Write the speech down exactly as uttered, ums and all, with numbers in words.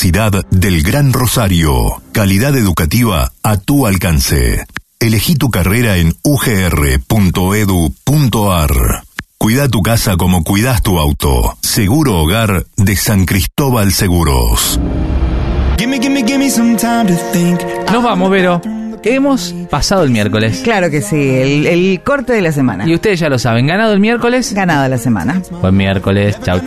Universidad del Gran Rosario. Calidad educativa a tu alcance. Elegí tu carrera en u g r punto e d u punto a r. Cuida tu casa como cuidas tu auto. Seguro Hogar de San Cristóbal Seguros. Nos vamos, Vero. Hemos pasado el miércoles. Claro que sí, el, el corte de la semana. Y ustedes ya lo saben, ganado el miércoles. Ganado la semana. Buen miércoles, chau.